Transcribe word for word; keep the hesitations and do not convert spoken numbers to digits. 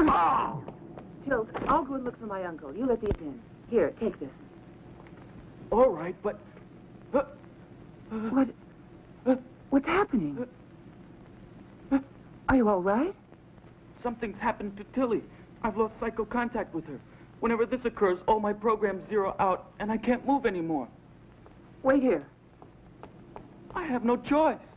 Ah! Jill, I'll go and look for my uncle. You let these in. Here, take this. All right, but... Uh, uh, What? Uh, What's happening? uh, Are you all right? Something's happened to Tilly. I've lost psycho contact with her. Whenever this occurs, all my programs zero out, and I can't move anymore. Wait here. I have no choice.